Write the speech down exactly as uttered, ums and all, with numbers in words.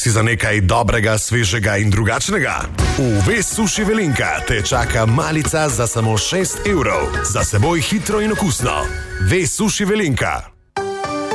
Si za nekaj dobrega, svežega in drugačnega? V Ves Suši Velenka te čaka malica za samo šest evrov. Za seboj hitro in okusno. Ves Suši Velenka.